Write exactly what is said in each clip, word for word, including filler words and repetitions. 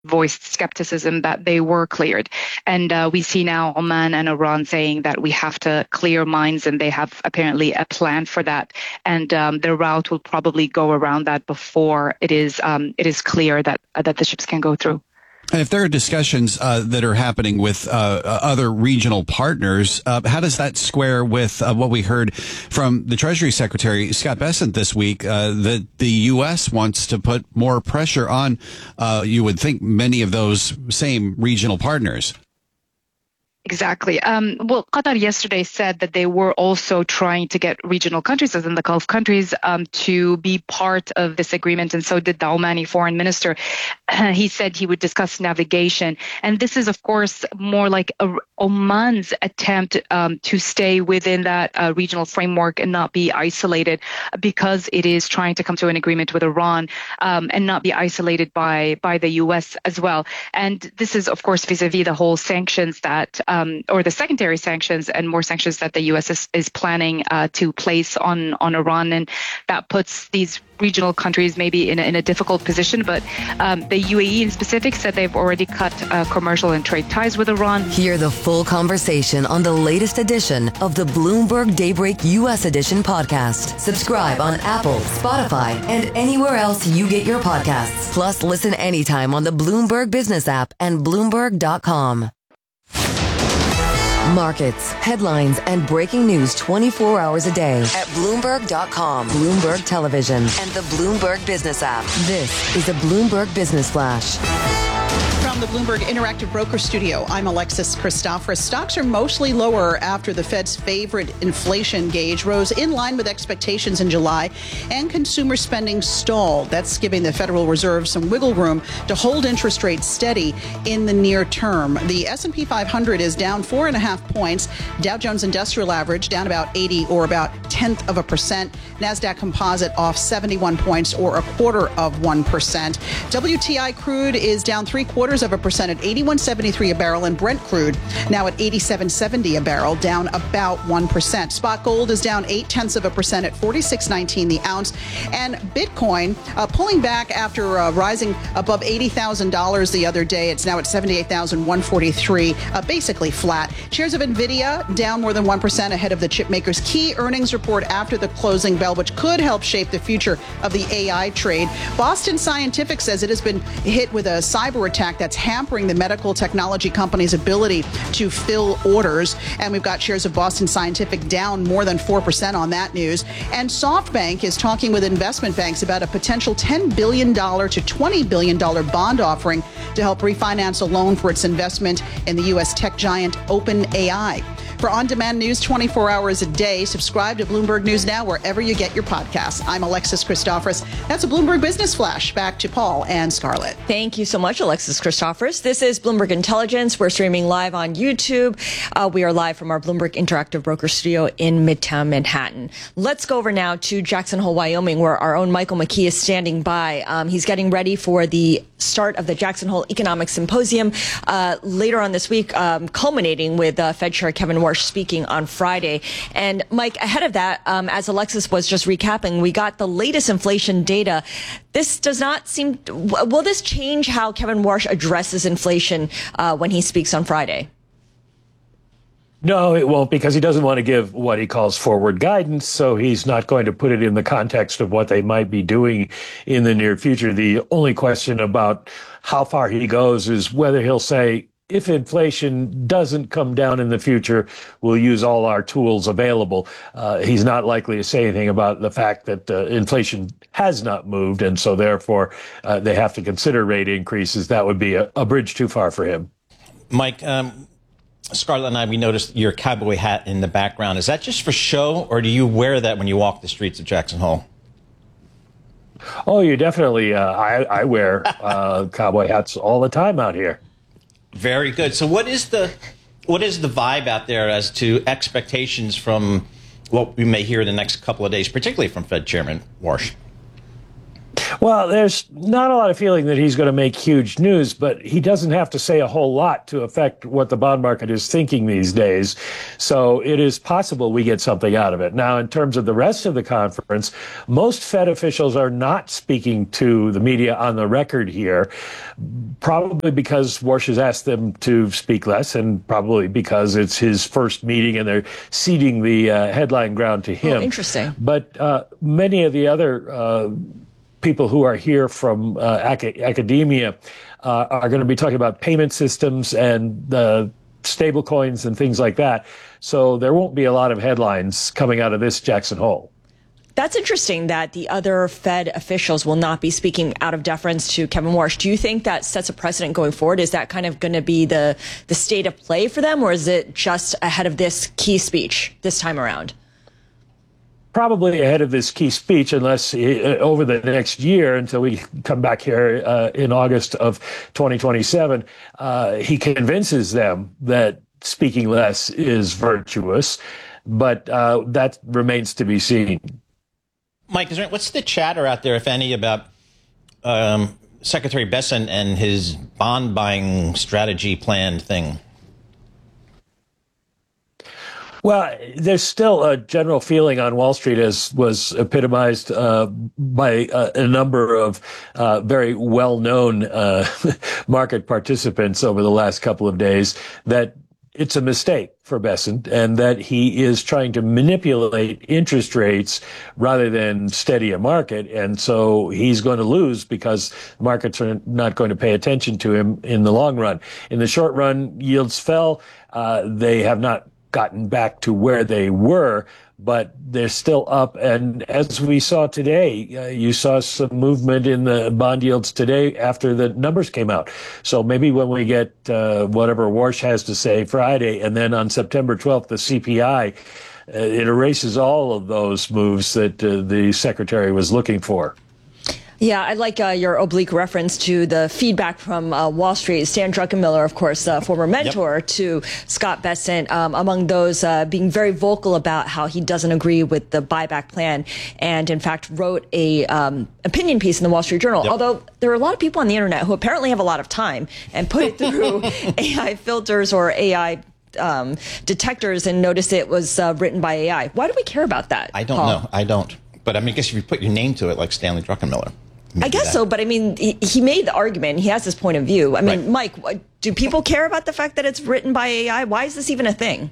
voiced skepticism that they were cleared. And uh, we see now Oman and Iran saying that we have to clear mines, and they have apparently a plan for that. And um, their route will probably go around that before it is um, it is clear that uh, that the ships can go through. And if there are discussions uh, that are happening with uh, other regional partners, uh, how does that square with uh, what we heard from the Treasury Secretary, Scott Bessent, this week, uh, that the U S wants to put more pressure on, uh, you would think, many of those same regional partners? Exactly. Um, well, Qatar yesterday said that they were also trying to get regional countries, as in the Gulf countries, um, to be part of this agreement. And so did the Omani foreign minister. Uh, he said he would discuss navigation. And this is, of course, more like a, Oman's attempt um, to stay within that uh, regional framework and not be isolated, because it is trying to come to an agreement with Iran um, and not be isolated by, by the U S as well. And this is, of course, vis-a-vis the whole sanctions that Um, or the secondary sanctions and more sanctions that the U S is, is planning uh, to place on, on Iran. And that puts these regional countries maybe in a, in a difficult position. But um, the U A E in specific said they've already cut uh, commercial and trade ties with Iran. Hear the full conversation on the latest edition of the Bloomberg Daybreak U S Edition podcast. Subscribe on Apple, Spotify, and anywhere else you get your podcasts. Plus, listen anytime on the Bloomberg Business app and Bloomberg dot com. Markets, headlines, and breaking news twenty-four hours a day at Bloomberg dot com, Bloomberg Television, and the Bloomberg Business app. This is a Bloomberg Business Flash. From the Bloomberg Interactive Broker Studio, I'm Alexis Christoforous. Stocks are mostly lower after the Fed's favorite inflation gauge rose in line with expectations in July, and consumer spending stalled. That's giving the Federal Reserve some wiggle room to hold interest rates steady in the near term. The S and P five hundred is down four and a half points. Dow Jones Industrial Average down about eighty, or about tenth of a percent. NASDAQ Composite off seventy-one points, or a quarter of one percent. W T I crude is down three quarters of a percent at eighty-one seventy-three a barrel, and Brent crude now at eighty-seven seventy a barrel, down about one percent. Spot gold is down eight tenths of a percent at forty-six nineteen the ounce, and Bitcoin uh, pulling back after uh, rising above eighty thousand dollars the other day. It's now at seventy-eight thousand one hundred forty-three, uh, basically flat. Shares of Nvidia down more than one percent ahead of the chip maker's key earnings report after the closing bell, which could help shape the future of the A I trade. Boston Scientific says it has been hit with a cyber attack that's hampering the medical technology company's ability to fill orders. And we've got shares of Boston Scientific down more than four percent on that news. And SoftBank is talking with investment banks about a potential ten billion dollars to twenty billion dollars bond offering to help refinance a loan for its investment in the U S tech giant OpenAI. For on-demand news twenty-four hours a day, subscribe to Bloomberg News Now wherever you get your podcasts. I'm Alexis Christoforous. That's a Bloomberg Business Flash. Back to Paul and Scarlett. Thank you so much, Alexis Christoforous. This is Bloomberg Intelligence. We're streaming live on YouTube. Uh, we are live from our Bloomberg Interactive Broker Studio in Midtown Manhattan. Let's go over now to Jackson Hole, Wyoming, where our own Michael McKee is standing by. Um, he's getting ready for the start of the Jackson Hole Economic Symposium uh, later on this week, um, culminating with uh, Fed Chair Kevin Warsh speaking on Friday. And Mike, ahead of that, um, as Alexis was just recapping, we got the latest inflation data. This does not seem, will this change how Kevin Warsh addresses inflation uh, when he speaks on Friday? No, it won't, because he doesn't want to give what he calls forward guidance, so he's not going to put it in the context of what they might be doing in the near future. The only question about how far he goes is whether he'll say, if inflation doesn't come down in the future, we'll use all our tools available. Uh, he's not likely to say anything about the fact that uh, inflation has not moved, and so therefore uh, they have to consider rate increases. That would be a, a bridge too far for him. Mike, um, Scarlett and I, we noticed your cowboy hat in the background. Is that just for show, or do you wear that when you walk the streets of Jackson Hole? Oh, you definitely, uh, I, I wear uh, cowboy hats all the time out here. Very good. So what is the what is the vibe out there as to expectations from what we may hear in the next couple of days, particularly from Fed Chairman Warsh? Well, there's not a lot of feeling that he's going to make huge news, but he doesn't have to say a whole lot to affect what the bond market is thinking these days. So it is possible we get something out of it. Now, in terms of the rest of the conference, most Fed officials are not speaking to the media on the record here, probably because Warsh has asked them to speak less, and probably because it's his first meeting and they're ceding the uh, headline ground to him. Oh, interesting. But uh, many of the other uh, people who are here from uh, ac- academia uh, are going to be talking about payment systems and the stable coins and things like that. So there won't be a lot of headlines coming out of this Jackson Hole. That's interesting that the other Fed officials will not be speaking out of deference to Kevin Warsh. Do you think that sets a precedent going forward? Is that kind of going to be the, the state of play for them, or is it just ahead of this key speech this time around? Probably ahead of this key speech, unless uh, over the next year, until we come back here uh, in August of twenty twenty-seven, uh, he convinces them that speaking less is virtuous. But uh, that remains to be seen. Mike, is there, what's the chatter out there, if any, about um, Secretary Bessent and his bond buying strategy plan thing? Well, there's still a general feeling on Wall Street, as was epitomized uh, by uh, a number of uh, very well-known uh, market participants over the last couple of days, that it's a mistake for Bessent and that he is trying to manipulate interest rates rather than steady a market. And so he's going to lose because markets are not going to pay attention to him in the long run. In the short run, yields fell. Uh, they have not gotten back to where they were, but they're still up. And as we saw today, uh, you saw some movement in the bond yields today after the numbers came out. So maybe when we get uh, whatever Warsh has to say Friday, and then on September twelfth, the C P I, uh, it erases all of those moves that uh, the secretary was looking for. Yeah, I like uh, your oblique reference to the feedback from uh, Wall Street. Stan Druckenmiller, of course, uh, former mentor yep. to Scott Bessent, um, among those uh, being very vocal about how he doesn't agree with the buyback plan, and in fact wrote a um, opinion piece in the Wall Street Journal. Yep. Although there are a lot of people on the internet who apparently have a lot of time and put it through A I filters or A I um, detectors and notice it was uh, written by A I. Why do we care about that? I don't Paul? know. I don't. But I mean, I guess if you put your name to it, like Stanley Druckenmiller. I guess that. so, but I mean, he, he made the argument. He has his point of view. I mean, right. Mike, do people care about the fact that it's written by A I? Why is this even a thing?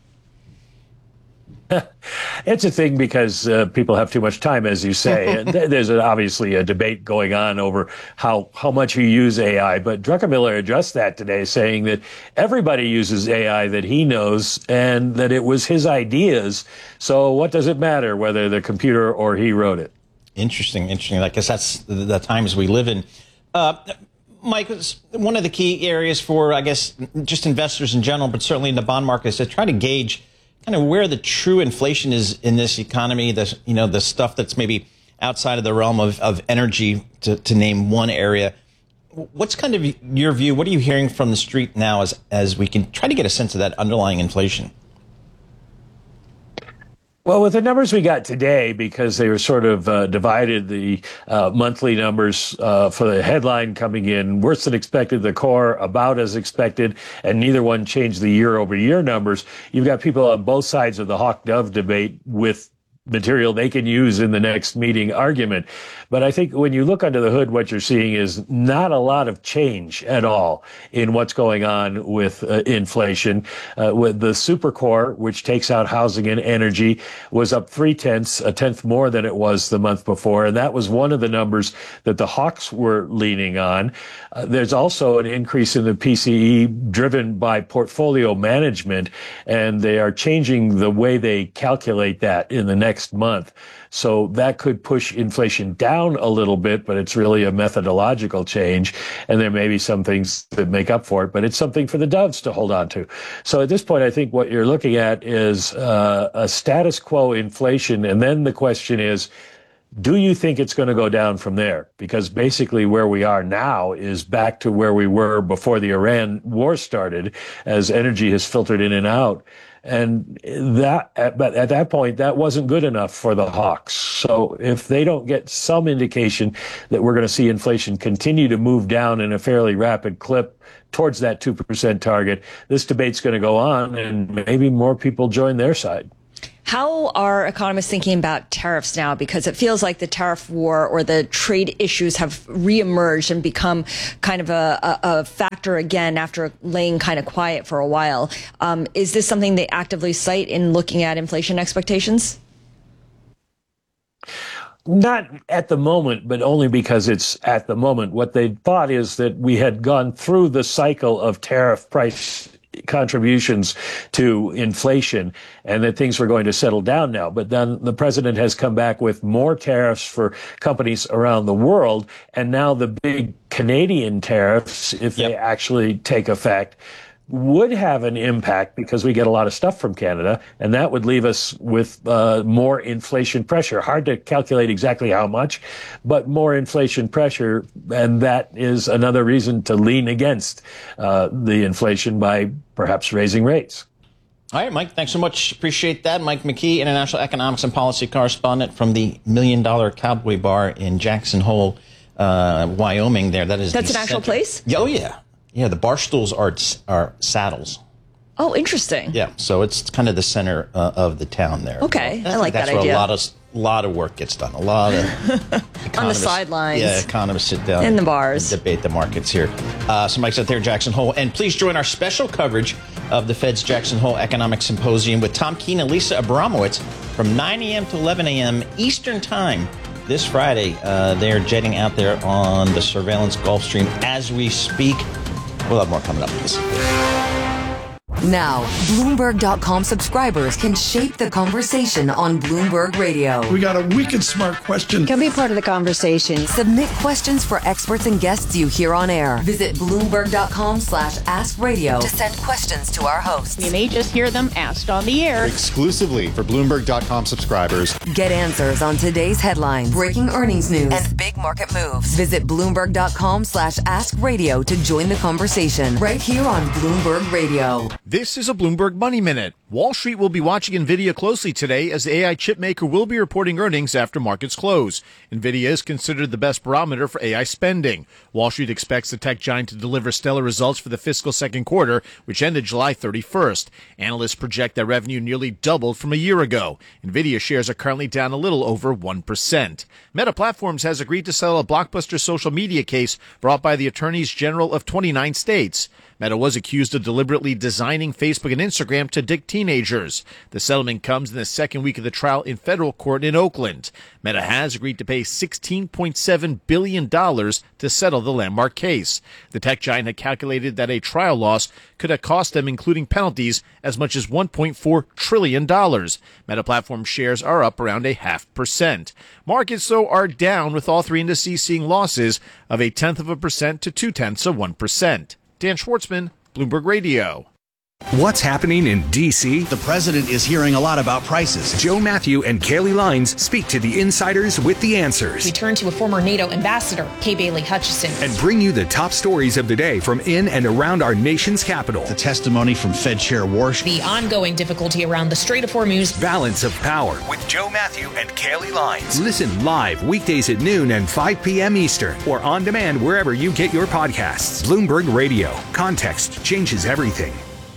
It's a thing because uh, people have too much time, as you say. There's a, obviously a debate going on over how, how much you use A I, but Druckenmiller addressed that today, saying that everybody uses A I that he knows and that it was his ideas. So what does it matter whether the computer or he wrote it? Interesting, interesting. I guess that's the, the times we live in. Uh, Mike, one of the key areas for, I guess, just investors in general, but certainly in the bond market, is to try to gauge kind of where the true inflation is in this economy, the, you know, the stuff that's maybe outside of the realm of, of energy, to, to name one area. What's kind of your view? What are you hearing from the street now as, as we can try to get a sense of that underlying inflation? Well, with the numbers we got today, because they were sort of uh, divided, the uh, monthly numbers uh, for the headline coming in worse than expected, the core about as expected, and neither one changed the year-over-year numbers. You've got people on both sides of the hawk-dove debate with material they can use in the next meeting argument. But I think when you look under the hood, what you're seeing is not a lot of change at all in what's going on with uh, inflation. Uh, with the supercore, which takes out housing and energy, was up three tenths, a tenth more than it was the month before. And that was one of the numbers that the hawks were leaning on. Uh, there's also an increase in the P C E driven by portfolio management, and they are changing the way they calculate that in the next month. So that could push inflation down a little bit, but it's really a methodological change. And there may be some things that make up for it, but it's something for the doves to hold on to. So at this point, I think what you're looking at is uh, a status quo inflation. And then the question is, Do you think it's going to go down from there? Because basically where we are now is back to where we were before the Iran war started, as energy has filtered in and out. And that, but at that point, that wasn't good enough for the hawks. So if they don't get some indication that we're going to see inflation continue to move down in a fairly rapid clip towards that two percent target, this debate's going to go on, and maybe more people join their side. How are economists thinking about tariffs now? Because it feels like the tariff war or the trade issues have reemerged and become kind of a, a, a factor again after laying kind of quiet for a while. Um, is this something they actively cite in looking at inflation expectations? Not at the moment, but only because it's at the moment. What they thought is that we had gone through the cycle of tariff price contributions to inflation and that things were going to settle down now. But then the president has come back with more tariffs for companies around the world. And now the big Canadian tariffs, if yep. they actually take effect, would have an impact because we get a lot of stuff from Canada, and that would leave us with uh, more inflation pressure. Hard to calculate exactly how much, but more inflation pressure, and that is another reason to lean against uh, the inflation by perhaps raising rates. All right, Mike, thanks so much. Appreciate that. Mike McKee, international economics and policy correspondent from the Million Dollar Cowboy Bar in Jackson Hole, uh, Wyoming. There, that is that's an actual center. place. Oh yeah. Yeah, the bar stools are are saddles. Oh, interesting. Yeah, so it's kind of the center uh, of the town there. Okay, well, I like that's that where idea. A lot of lot of work gets done. A lot of on the sidelines. Yeah, economists sit down in the bars, and debate the markets here. Uh, so Mike's out there, Jackson Hole, and please join our special coverage of the Fed's Jackson Hole Economic Symposium with Tom Keene and Lisa Abramowitz from nine a.m. to eleven a.m. Eastern Time. This Friday, uh, they're jetting out there on the surveillance Gulfstream as we speak. We'll have more coming up with this. Now, Bloomberg dot com subscribers can shape the conversation on Bloomberg Radio. We got a wicked smart question. Can be part of the conversation. Submit questions for experts and guests you hear on air. Visit Bloomberg dot com slash ask radio to send questions to our hosts. You may just hear them asked on the air. Exclusively for Bloomberg dot com subscribers. Get answers on today's headlines, breaking earnings news, and big market moves. Visit Bloomberg dot com slash ask radio to join the conversation right here on Bloomberg Radio. This is a Bloomberg Money Minute. Wall Street will be watching NVIDIA closely today as the A I chip maker will be reporting earnings after markets close. NVIDIA is considered the best barometer for A I spending. Wall Street expects the tech giant to deliver stellar results for the fiscal second quarter, which ended July thirty-first. Analysts project that revenue nearly doubled from a year ago. NVIDIA shares are currently down a little over one percent. Meta Platforms has agreed to settle a blockbuster social media case brought by the attorneys general of twenty-nine states. Meta was accused of deliberately designing Facebook and Instagram to dick teenagers. The settlement comes in the second week of the trial in federal court in Oakland. Meta has agreed to pay sixteen point seven billion dollars to settle the landmark case. The tech giant had calculated that a trial loss could have cost them, including penalties, as much as one point four trillion dollars. Meta Platform shares are up around a half percent. Markets, though, are down, with all three indices seeing losses of a tenth of a percent to two-tenths of one percent. Dan Schwartzman, Bloomberg Radio. What's happening in D C? The president is hearing a lot about prices. Joe Matthew and Kaylee Lines speak to the insiders with the answers. We turn to a former NATO ambassador, Kay Bailey Hutchison, and bring you the top stories of the day from in and around our nation's capital. The testimony from Fed Chair Warsh. The ongoing difficulty around the Strait of Hormuz. Balance of Power with Joe Matthew and Kaylee Lines. Listen live weekdays at noon and five p.m. Eastern, or on demand wherever you get your podcasts. Bloomberg Radio. Context changes everything.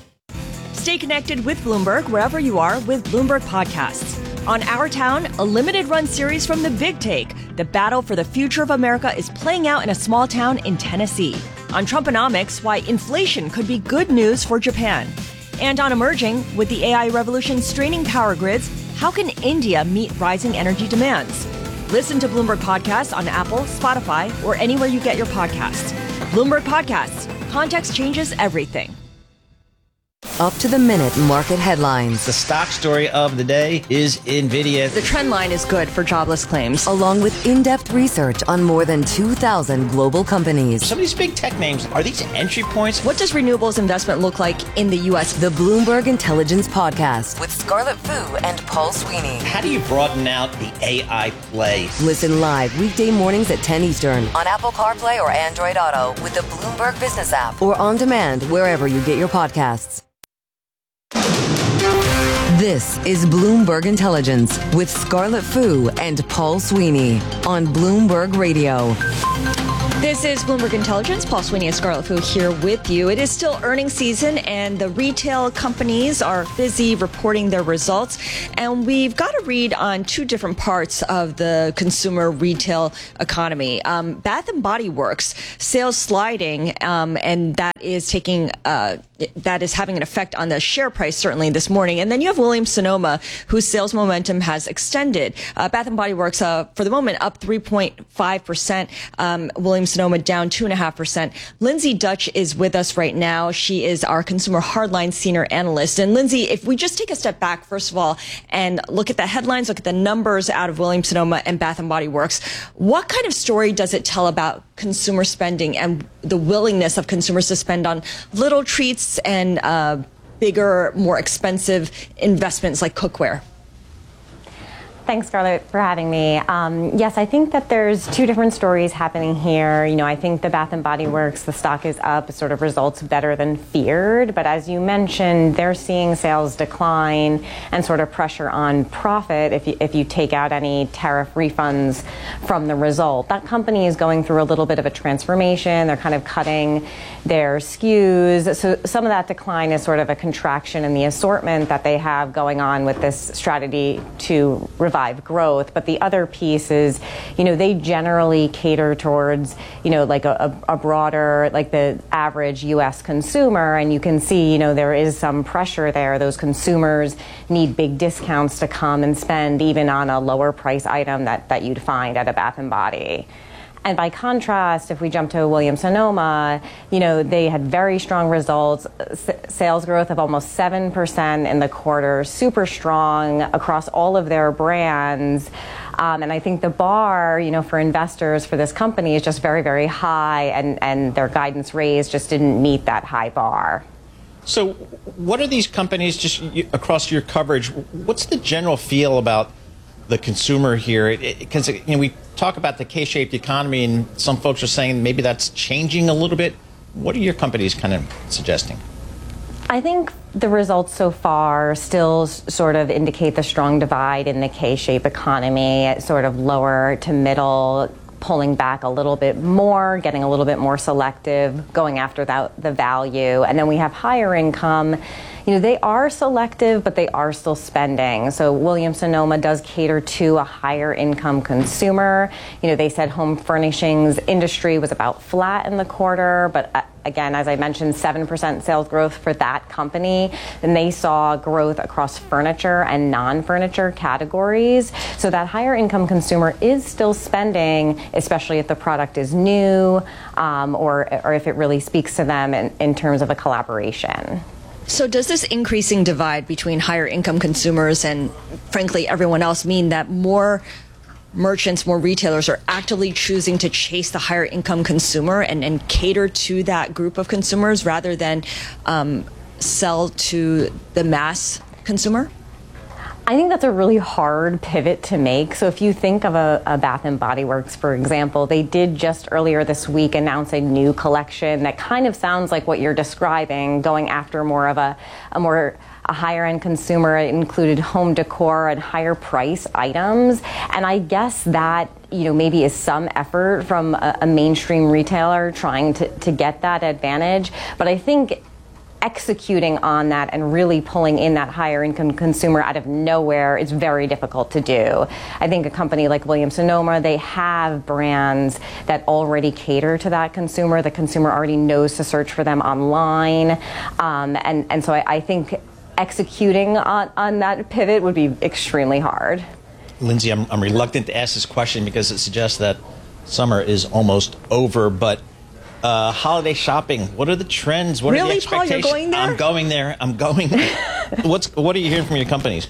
Stay connected with Bloomberg wherever you are with Bloomberg Podcasts. On Our Town, a limited-run series from The Big Take. The battle for the future of America is playing out in a small town in Tennessee. On Trumponomics, why inflation could be good news for Japan. And on Emerging, with the A I revolution straining power grids, how can India meet rising energy demands? Listen to Bloomberg Podcasts on Apple, Spotify, or anywhere you get your podcasts. Bloomberg Podcasts. Context changes everything. up-to-the-minute market headlines. The stock story of the day is NVIDIA. The trend line is good for jobless claims. Along with in-depth research on more than two thousand global companies. Some of these big tech names, are these entry points? What does renewables investment look like in the U S? The Bloomberg Intelligence Podcast with Scarlett Fu and Paul Sweeney. How do you broaden out the A I play? Listen live weekday mornings at ten Eastern on Apple CarPlay or Android Auto with the Bloomberg Business app or on demand wherever you get your podcasts. This is Bloomberg Intelligence with Scarlett Fu and Paul Sweeney on Bloomberg Radio. This is Bloomberg Intelligence. Paul Sweeney and Scarlett Fu here with you. It is still earnings season, and the retail companies are busy reporting their results. And we've got to read on two different parts of the consumer retail economy. Um, Bath and Body Works sales sliding, um, and that is taking uh, that is having an effect on the share price certainly this morning. And then you have Williams-Sonoma, whose sales momentum has extended. Uh, Bath and Body Works, uh, for the moment, up three point five percent. Um, Williams Sonoma down two point five percent. Lindsay Dutch is with us right now. She is our consumer hardline senior analyst. And Lindsay, if we just take a step back, first of all, and look at the headlines, look at the numbers out of Williams Sonoma and Bath and Body Works, what kind of story does it tell about consumer spending and the willingness of consumers to spend on little treats and uh, bigger, more expensive investments like cookware? Thanks, Scarlett, for having me. Um, yes, I think that there's two different stories happening here. You know, I think the Bath and Body Works, the stock is up, sort of results better than feared. But as you mentioned, they're seeing sales decline and sort of pressure on profit if you, if you take out any tariff refunds from the result. That company is going through a little bit of a transformation. They're kind of cutting their S K Us. So some of that decline is sort of a contraction in the assortment that they have going on with this strategy to revive growth. But the other piece is, you know, they generally cater towards, you know, like a, a broader, like the average U S consumer. And you can see, you know, there is some pressure there. Those consumers need big discounts to come and spend even on a lower price item that, that you'd find at a Bath and Body. And by contrast, if we jump to Williams-Sonoma, you know, they had very strong results, S- sales growth of almost seven percent in the quarter, super strong across all of their brands. Um, and I think the bar, you know, for investors for this company is just very, very high, and, and their guidance raise just didn't meet that high bar. So what are these companies, just across your coverage, what's the general feel about the consumer here? Because, you know, we talk about the K-shaped economy, and some folks are saying maybe that's changing a little bit. What are your companies kind of suggesting? I think the results so far still sort of indicate the strong divide in the K-shaped economy, sort of lower to middle, pulling back a little bit more, getting a little bit more selective, going after that, the value. And then we have higher income. You know, they are selective, but they are still spending. So Williams-Sonoma does cater to a higher income consumer. You know, they said home furnishings industry was about flat in the quarter, but uh, again, as I mentioned, seven percent sales growth for that company. And they saw growth across furniture and non-furniture categories. So that higher income consumer is still spending, especially if the product is new, um, or, or if it really speaks to them in, in terms of a collaboration. So does this increasing divide between higher income consumers and, frankly, everyone else mean that more merchants, more retailers are actively choosing to chase the higher income consumer and, and cater to that group of consumers rather than um, sell to the mass consumer? I think that's a really hard pivot to make. So if you think of a, a Bath and Body Works, for example, they did just earlier this week announce a new collection that kind of sounds like what you're describing, going after more of a, a more a higher end consumer. It included home decor and higher price items. And I guess that, you know, maybe is some effort from a, a mainstream retailer trying to, to get that advantage. But I think executing on that and really pulling in that higher income consumer out of nowhere is very difficult to do. I think a company like Williams-Sonoma, they have brands that already cater to that consumer. The consumer already knows to search for them online. Um, and, and so I, I think executing on, on that pivot would be extremely hard. Lindsay, I'm, I'm reluctant to ask this question because it suggests that summer is almost over, but Uh, holiday shopping. What are the trends? What really, are the expectations? Paul, you're going there? I'm going there. I'm going there. What's What are you hearing from your companies?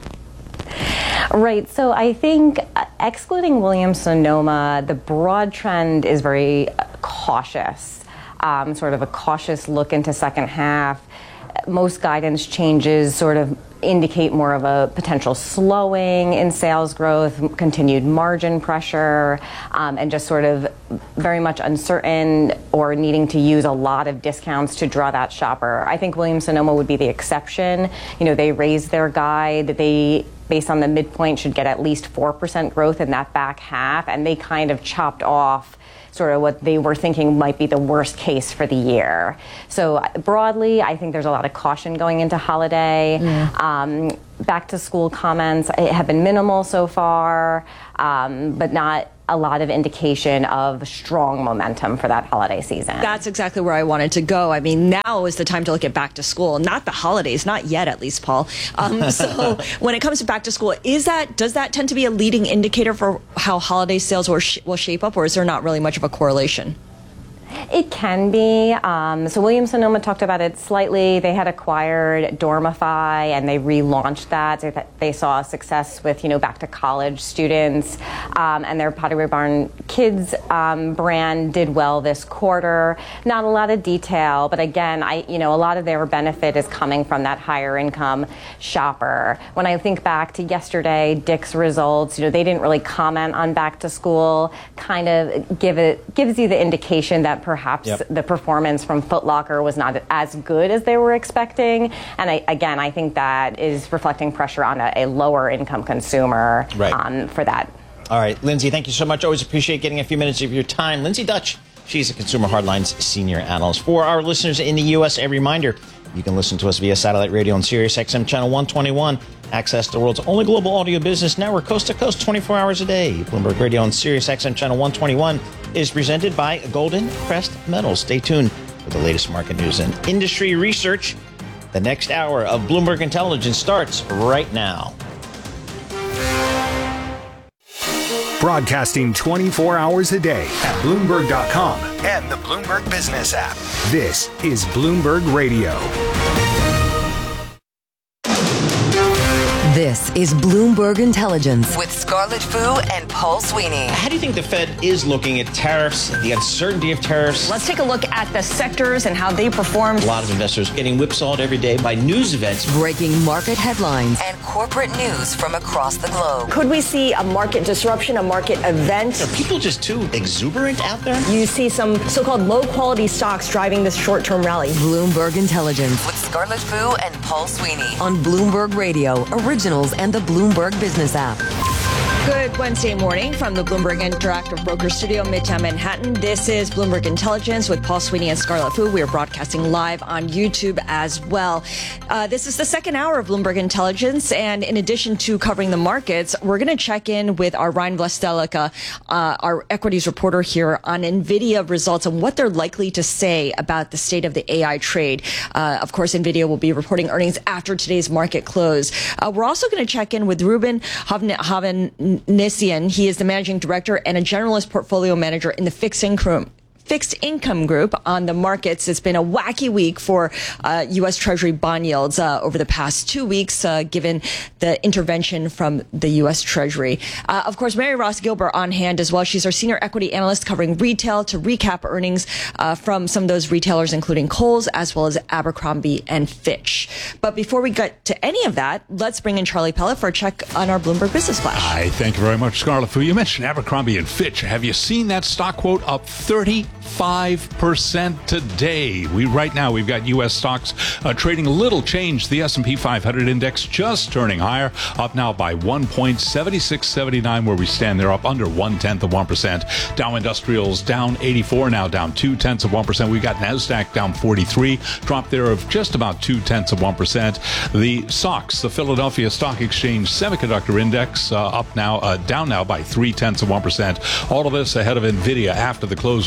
Right. So I think uh, excluding Williams-Sonoma, the broad trend is very cautious, um, sort of a cautious look into second half. Most guidance changes sort of indicate more of a potential slowing in sales growth, continued margin pressure, um, and just sort of very much uncertain or needing to use a lot of discounts to draw that shopper. I think Williams-Sonoma would be the exception. You know, they raised their guide. They, based on the midpoint, should get at least four percent growth in that back half, and they kind of chopped off sort of what they were thinking might be the worst case for the year. So broadly, I think there's a lot of caution going into holiday. Mm. Um, back to school comments have been minimal so far, um, but not a lot of indication of strong momentum for that holiday season. That's exactly where I wanted to go. I mean, now is the time to look at back to school, not the holidays, not yet at least, Paul. Um, so when it comes to back to school, is that does that tend to be a leading indicator for how holiday sales will, sh- will shape up, or is there not really much of a correlation? It can be. Um, so Williams-Sonoma talked about it slightly. They had acquired Dormify and they relaunched that. They, they saw a success with, you know, back to college students, um, and their Pottery Barn Kids um, brand did well this quarter. Not a lot of detail, but again, I, you know, a lot of their benefit is coming from that higher income shopper. When I think back to yesterday, Dick's results, you know, they didn't really comment on back to school. Kind of give it gives you the indication that perhaps yep. the performance from Foot Locker was not as good as they were expecting. And I, again, I think that is reflecting pressure on a, a lower income consumer right. um, for that. All right, Lindsay, thank you so much. Always appreciate getting a few minutes of your time. Lindsay Dutch, she's a Consumer Hardlines senior analyst. For our listeners in the U S, a reminder, you can listen to us via satellite radio on Sirius X M channel one twenty-one. Access the world's only global audio business network, coast to coast, twenty-four hours a day. Bloomberg Radio on Sirius X M channel one twenty-one is presented by Golden Crest Metals. Stay tuned for the latest market news and industry research. The next hour of Bloomberg Intelligence starts right now. Broadcasting twenty-four hours a day at Bloomberg dot com and the Bloomberg Business app. This is Bloomberg Radio. This is Bloomberg Intelligence with Scarlett Fu and Paul Sweeney. How do you think the Fed is looking at tariffs, the uncertainty of tariffs? Let's take a look at the sectors and how they performed. A lot of investors getting whipsawed every day by news events. Breaking market headlines and corporate news from across the globe. Could we see a market disruption, a market event? Are people just too exuberant out there? You see some so-called low-quality stocks driving this short-term rally. Bloomberg Intelligence with Scarlett Fu and Paul Sweeney on Bloomberg Radio, Originals and the Bloomberg Business app. Good Wednesday morning from the Bloomberg Interactive Broker Studio, Midtown Manhattan. This is Bloomberg Intelligence with Paul Sweeney and Scarlett Fu. We are broadcasting live on YouTube as well. Uh, this is the second hour of Bloomberg Intelligence, and in addition to covering the markets, we're going to check in with our Ryan Vlastelica, uh, our equities reporter here, on NVIDIA results and what they're likely to say about the state of the A I trade. Uh, of course, NVIDIA will be reporting earnings after today's market close. Uh, we're also going to check in with Ruben Haven. Nissian. He is the managing director and a generalist portfolio manager in the fixed income fixed income group on the markets. It's been a wacky week for uh, U S Treasury bond yields uh, over the past two weeks, uh, given the intervention from the U S Treasury. Uh, of course, Mary Ross Gilbert on hand as well. She's our senior equity analyst covering retail to recap earnings uh, from some of those retailers, including Kohl's as well as Abercrombie and Fitch. But before we get to any of that, let's bring in Charlie Pellet for a check on our Bloomberg Business Flash. Hi, thank you very much, Scarlett Fu. You mentioned Abercrombie and Fitch. Have you seen that stock quote up thirty five percent today? We right now we've got U S stocks uh, trading a little change. The S and P five hundred index just turning higher, up now by one point seven six seven nine where we stand. They're up under one tenth of one percent. Dow Industrials down eighty-four, now down two tenths of one percent. We got Nasdaq down forty-three, drop there of just about two tenths of one percent. The S O X, the Philadelphia Stock Exchange Semiconductor Index, uh, up now, uh, down now by three tenths of one percent. All of this ahead of NVIDIA after the close of trading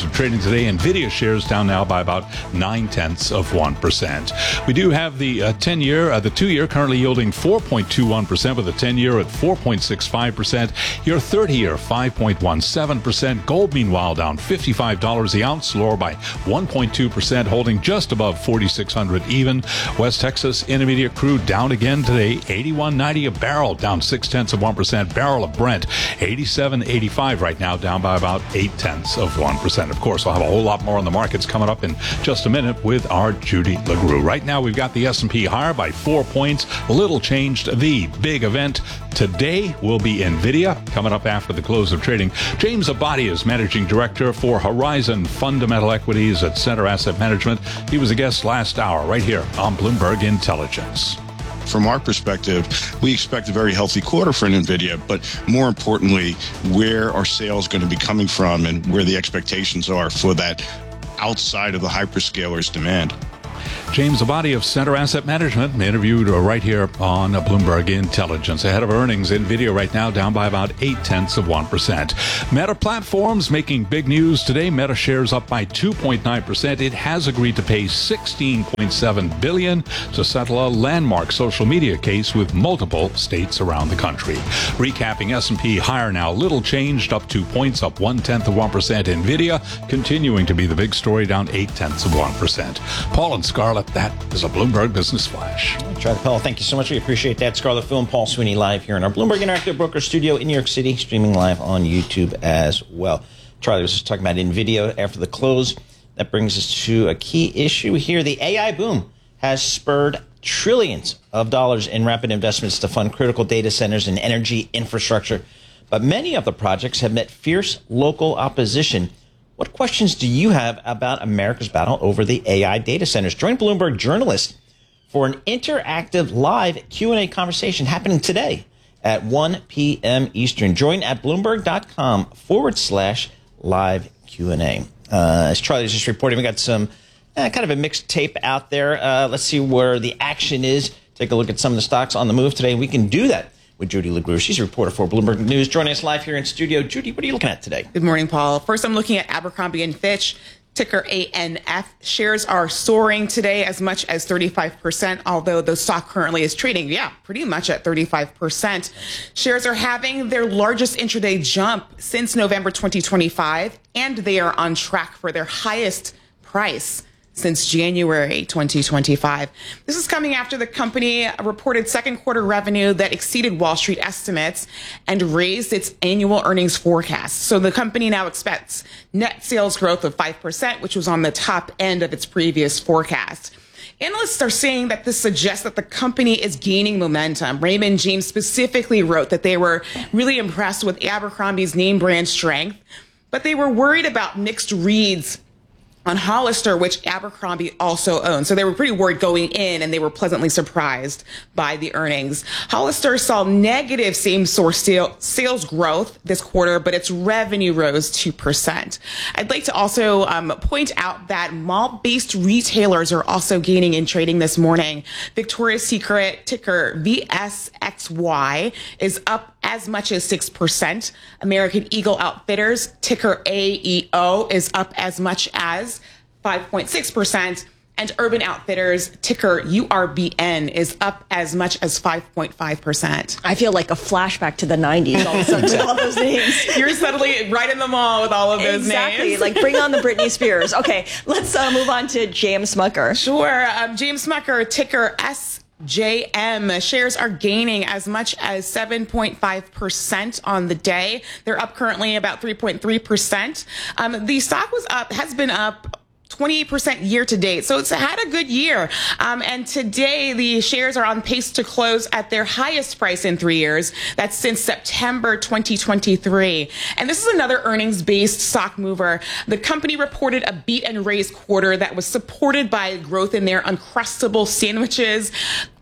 today. NVIDIA shares down now by about nine tenths of one percent. We do have the uh, ten-year, uh, the two-year currently yielding four point two one percent, with the ten-year at four point six five percent. Your thirty-year five point one seven percent. Gold, meanwhile, down fifty-five dollars the ounce, lower by one point two percent, holding just above forty-six hundred even. West Texas Intermediate crude down again today, eighty-one ninety a barrel, down six tenths of one percent. Barrel of Brent, eighty-seven eighty-five right now, down by about eight tenths of one percent. Of course, we'll have a whole lot more on the markets coming up in just a minute with our Judy LaGrue. Right now, we've got the S and P higher by four points. Little changed. The big event today will be NVIDIA, coming up after the close of trading. James Abadi is Managing Director for Horizon Fundamental Equities at Center Asset Management. He was a guest last hour right here on Bloomberg Intelligence. From our perspective, we expect a very healthy quarter for NVIDIA, but more importantly, where are sales going to be coming from and where the expectations are for that outside of the hyperscalers' demand. James Abadi of Center Asset Management, interviewed right here on Bloomberg Intelligence. Ahead of earnings, NVIDIA right now down by about eight tenths of one percent. Meta Platforms making big news today. Meta shares up by two point nine percent. It has agreed to pay sixteen point seven billion dollars to settle a landmark social media case with multiple states around the country. Recapping S and P higher now, little changed, up two points, up one tenth of one percent. NVIDIA continuing to be the big story, down eight tenths of one percent. Paul and Scarlett, that is a Bloomberg Business Flash. Charlie Powell, thank you so much. We appreciate that. Scarlett Phil and Paul Sweeney live here in our Bloomberg Interactive Broker Studio in New York City, streaming live on YouTube as well. Charlie was just talking about NVIDIA after the close. That brings us to a key issue here. The A I boom has spurred trillions of dollars in rapid investments to fund critical data centers and energy infrastructure. But many of the projects have met fierce local opposition. What questions do you have about America's battle over the A I data centers? Join Bloomberg journalists for an interactive live Q and A conversation happening today at one p.m. Eastern. Join at Bloomberg.com forward slash live Q and A. Uh, as Charlie was just reporting, we got some uh, kind of a mixed tape out there. Uh, let's see where the action is. Take a look at some of the stocks on the move today. We can do that with Judy LaGrue. She's a reporter for Bloomberg News. Joining us live here in studio. Judy, what are you looking at today? Good morning, Paul. First, I'm looking at Abercrombie and Fitch, ticker A N F. Shares are soaring today as much as thirty-five percent, although the stock currently is trading, yeah, pretty much at thirty-five percent. Shares are having their largest intraday jump since November twenty twenty-five, and they are on track for their highest price since January twenty twenty-five. This is coming after the company reported second quarter revenue that exceeded Wall Street estimates and raised its annual earnings forecast. So the company now expects net sales growth of five percent, which was on the top end of its previous forecast. Analysts are saying that this suggests that the company is gaining momentum. Raymond James specifically wrote that they were really impressed with Abercrombie's name brand strength, but they were worried about mixed reads on Hollister, which Abercrombie also owns. So they were pretty worried going in, and they were pleasantly surprised by the earnings. Hollister saw negative same-store sale, sales growth this quarter, but its revenue rose two percent. I'd like to also um, point out that mall-based retailers are also gaining in trading this morning. Victoria's Secret, ticker V S X Y, is up as much as six percent. American Eagle Outfitters, ticker A E O, is up as much as five point six percent. And Urban Outfitters, ticker U R B N, is up as much as five point five percent. I feel like a flashback to the nineties all of a sudden with all those names. You're suddenly right in the mall with all of those exactly. names. Like bring on the Britney Spears. Okay, let's uh, move on to J M Smucker. Sure. Um, J M Smucker, ticker S J M. Shares are gaining as much as seven point five percent on the day. They're up currently about three point three percent. Um, the stock was up, has been up twenty-eight percent year to date. So it's had a good year. Um, and today the shares are on pace to close at their highest price in three years. That's since September twenty twenty-three. And this is another earnings-based stock mover. The company reported a beat and raise quarter that was supported by growth in their Uncrustable sandwiches,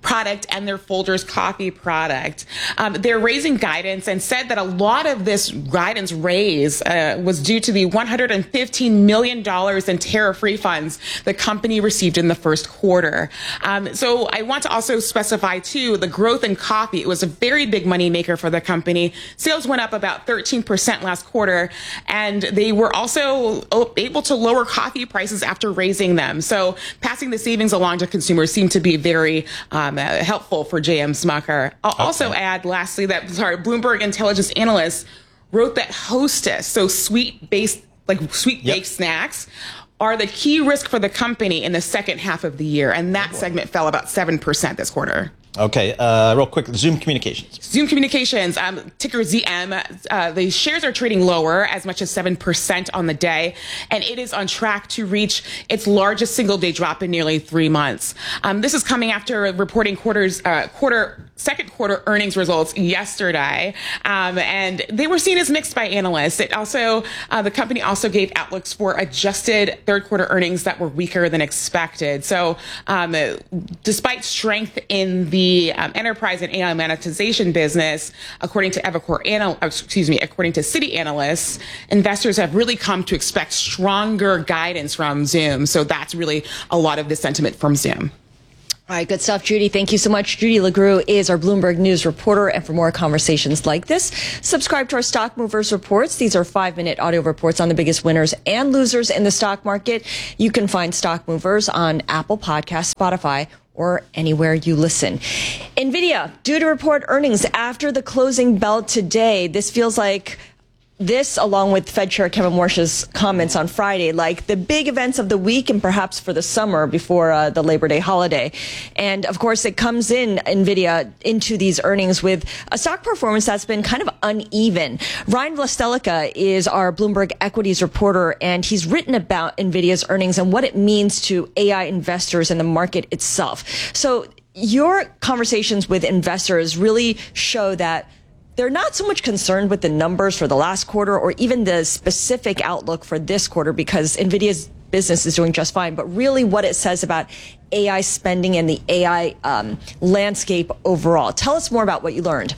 product and their Folgers coffee product. Um, they're raising guidance and said that a lot of this guidance raise uh, was due to the one hundred fifteen million dollars in tariff refunds the company received in the first quarter. Um, so I want to also specify, too, the growth in coffee. It was a very big moneymaker for the company. Sales went up about thirteen percent last quarter, and they were also able to lower coffee prices after raising them. So passing the savings along to consumers seemed to be very um, uh, helpful for J M Smucker. I'll okay. also add, lastly, that sorry, Bloomberg intelligence analysts wrote that Hostess, so sweet-based, like sweet baked yep. snacks, are the key risk for the company in the second half of the year, and that oh segment fell about seven percent this quarter. Okay, uh, real quick, Zoom Communications. Zoom Communications, um, ticker Z M, uh, the shares are trading lower, as much as seven percent on the day, and it is on track to reach its largest single-day drop in nearly three months. Um, this is coming after reporting quarters, uh, quarter, second quarter earnings results yesterday, um, and they were seen as mixed by analysts. It also, uh, the company also gave outlooks for adjusted third quarter earnings that were weaker than expected. So, um, despite strength in the The um, enterprise and A I monetization business, according to Evercore anal- excuse me, according to Citi analysts, investors have really come to expect stronger guidance from Zoom. So that's really a lot of the sentiment from Zoom. All right, good stuff, Judy. Thank you so much. Judy LeGroux is our Bloomberg News reporter, and for more conversations like this, subscribe to our Stock Movers reports. These are five-minute audio reports on the biggest winners and losers in the stock market. You can find Stock Movers on Apple Podcasts, Spotify, or anywhere you listen. NVIDIA, due to report earnings after the closing bell today. This feels like this, along with Fed Chair Kevin Warsh's comments on Friday, like the big events of the week and perhaps for the summer before uh, the Labor Day holiday. And of course, it comes in, NVIDIA, into these earnings with a stock performance that's been kind of uneven. Ryan Vlastelica is our Bloomberg equities reporter, and he's written about NVIDIA's earnings and what it means to A I investors and the market itself. So your conversations with investors really show that they're not so much concerned with the numbers for the last quarter or even the specific outlook for this quarter, because NVIDIA's business is doing just fine, but really what it says about A I spending and the A I um, landscape overall. Tell us more about what you learned.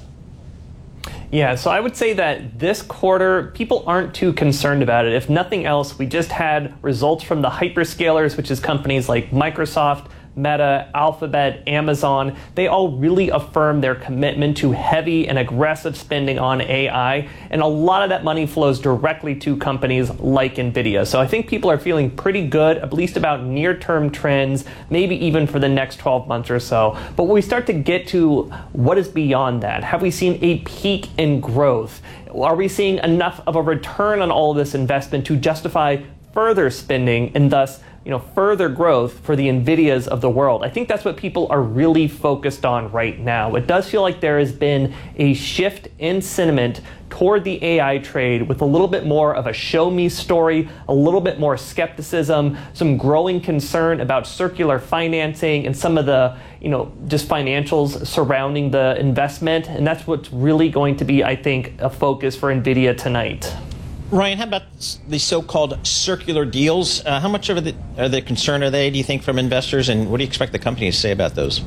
Yeah, so I would say that this quarter, people aren't too concerned about it. If nothing else, we just had results from the hyperscalers, which is companies like Microsoft, Meta, Alphabet, Amazon. They all really affirm their commitment to heavy and aggressive spending on A I, and a lot of that money flows directly to companies like NVIDIA. So I think people are feeling pretty good, at least about near-term trends, maybe even for the next twelve months or so. But when we start to get to what is beyond that, have we seen a peak in growth? Are we seeing enough of a return on all of this investment to justify further spending and thus you know, further growth for the NVIDIAs of the world? I think that's what people are really focused on right now. It does feel like there has been a shift in sentiment toward the A I trade with a little bit more of a show me story, a little bit more skepticism, some growing concern about circular financing and some of the, you know, just financials surrounding the investment. And that's what's really going to be, I think, a focus for NVIDIA tonight. Ryan, how about the so-called circular deals? Uh, how much of the, are the concern are they, do you think, from investors, and what do you expect the company to say about those?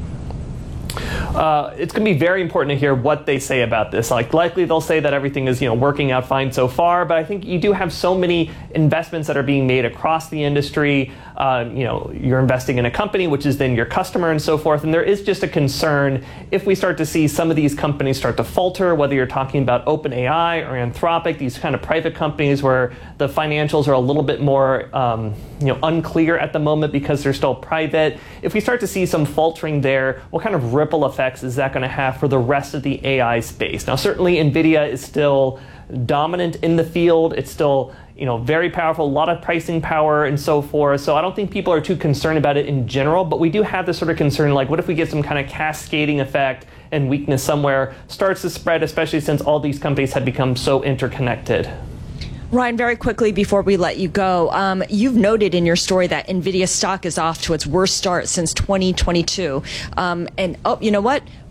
Uh, it's going to be very important to hear what they say about this. Like, likely they'll say that everything is, you know, working out fine so far, but I think you do have so many investments that are being made across the industry. Uh, you know, you're investing in a company, which is then your customer and so forth. And there is just a concern if we start to see some of these companies start to falter, whether you're talking about OpenAI or Anthropic, these kind of private companies where the financials are a little bit more, um, you know, unclear at the moment because they're still private. If we start to see some faltering there, what kind of ripple effects is that going to have for the rest of the A I space? Now, certainly NVIDIA is still dominant in the field. It's still, you know, very powerful, a lot of pricing power and so forth. So I don't think people are too concerned about it in general, but we do have this sort of concern, like what if we get some kind of cascading effect and weakness somewhere starts to spread, especially since all these companies have become so interconnected. Ryan, very quickly before we let you go, um, you've noted in your story that NVIDIA stock is off to its worst start since twenty twenty-two. Um, and, oh, you know what?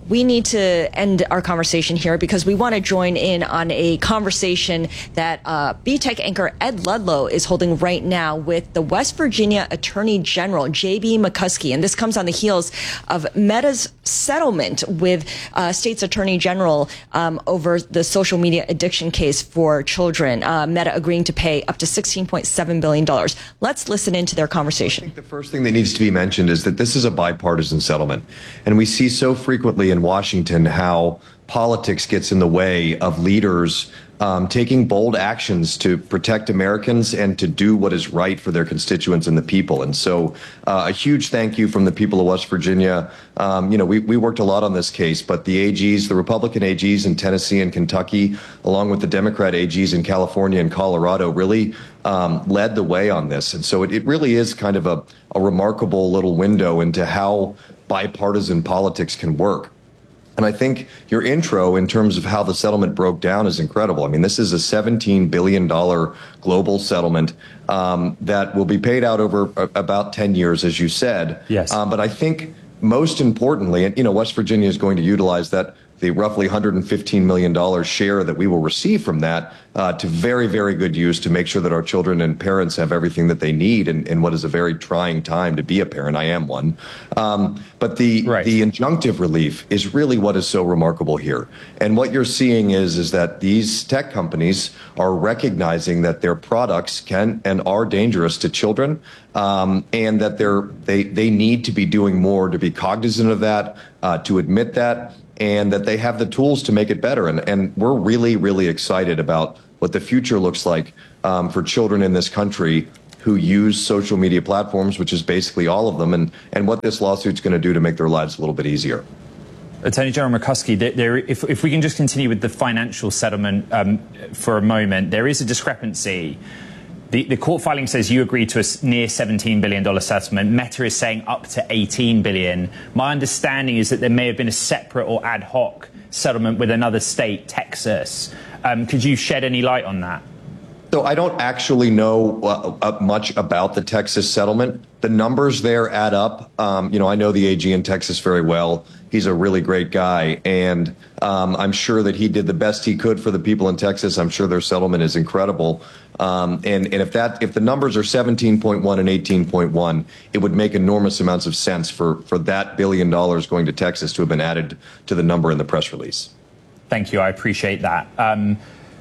we need to end our conversation here because we want to join in on a conversation that uh, B Tech anchor Ed Ludlow is holding right now with the West Virginia Attorney General, J B McCuskey. And this comes on the heels of Meta's settlement with uh, state's Attorney General um, over the social media addiction case for children. Uh, Meta agreeing to pay up to sixteen point seven billion dollars. Let's listen into their conversation. I think the first thing that needs to be mentioned is that this is a bipartisan settlement. And we see so frequently in Washington how politics gets in the way of leaders um, taking bold actions to protect Americans and to do what is right for their constituents and the people. And so uh, a huge thank you from the people of West Virginia. Um, you know, we, we worked a lot on this case, but the A Gs, the Republican A Gs in Tennessee and Kentucky, along with the Democrat A Gs in California and Colorado, really um, led the way on this. And so it, it really is kind of a, a remarkable little window into how bipartisan politics can work. And I think your intro in terms of how the settlement broke down is incredible. I mean, this is a seventeen billion dollars global settlement um, that will be paid out over about ten years, as you said. Yes. Um, but I think most importantly, and you know, West Virginia is going to utilize that, the roughly one hundred fifteen million dollars share that we will receive from that uh, to very, very good use to make sure that our children and parents have everything that they need in, in what is a very trying time to be a parent. I am one. Um, but the right. the injunctive relief is really what is so remarkable here. And what you're seeing is, is that these tech companies are recognizing that their products can and are dangerous to children, um, and that they're, they, they need to be doing more to be cognizant of that, uh, to admit that, and that they have the tools to make it better. And, and we're really, really excited about what the future looks like um, for children in this country who use social media platforms, which is basically all of them, and, and what this lawsuit's going to do to make their lives a little bit easier. Attorney General McCuskey, there, there, if, if we can just continue with the financial settlement um, for a moment, there is a discrepancy. The, the court filing says you agreed to a near seventeen billion dollars settlement. Meta is saying up to eighteen billion dollars. My understanding is that there may have been a separate or ad hoc settlement with another state, Texas. Um, could you shed any light on that? So I don't actually know uh, uh, much about the Texas settlement. The numbers there add up. Um, you know, I know the A G in Texas very well. He's a really great guy, and um, I'm sure that he did the best he could for the people in Texas. I'm sure their settlement is incredible. Um, and, and if that, if the numbers are seventeen point one and eighteen point one, it would make enormous amounts of sense for, for that billion dollars going to Texas to have been added to the number in the press release. Thank you. I appreciate that. Um,